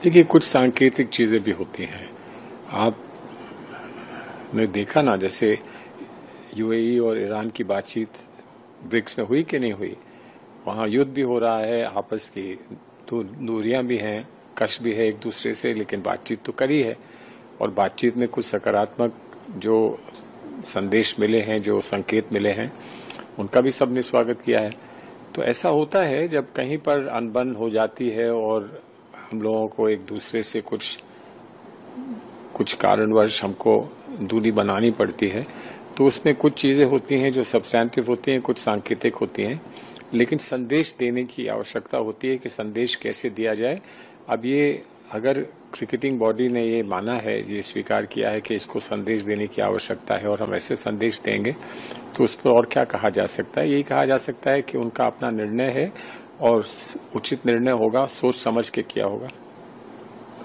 देखिए, कुछ सांकेतिक चीजें भी होती हैं। आपने देखा ना, जैसे यूएई और ईरान की बातचीत ब्रिक्स में हुई कि नहीं हुई। वहां युद्ध भी हो रहा है, आपस की दूरियां भी हैं, कष्ट भी है एक दूसरे से, लेकिन बातचीत तो करी है। और बातचीत में कुछ सकारात्मक जो संदेश मिले हैं, जो संकेत मिले हैं, उनका भी सबने स्वागत किया है। तो ऐसा होता है जब कहीं पर अनबन हो जाती है और हम लोगों को एक दूसरे से कुछ कारणवश हमको दूरी बनानी पड़ती है, तो उसमें कुछ चीजें होती हैं जो सब्सटैंटिव होती हैं, कुछ सांकेतिक होती हैं, लेकिन संदेश देने की आवश्यकता होती है कि संदेश कैसे दिया जाए। अब ये अगर क्रिकेटिंग बॉडी ने ये माना है, ये स्वीकार किया है कि इसको संदेश देने की आवश्यकता है और हम ऐसे संदेश देंगे, तो उस पर और क्या कहा जा सकता है। यही कहा जा सकता है कि उनका अपना निर्णय है और उचित निर्णय होगा, सोच समझ के किया होगा।